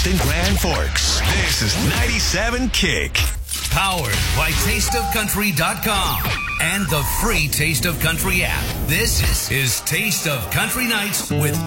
in Grand Forks. This is 97 Kick. Powered by TasteOfCountry.com and the free Taste of Country app. This is Taste of Country Nights with